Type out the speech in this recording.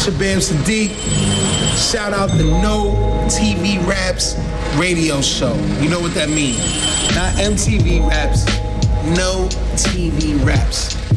Shabam Sadiq. Shout out the No TV Raps radio show. You know what that means. Not MTV Raps, No TV Raps.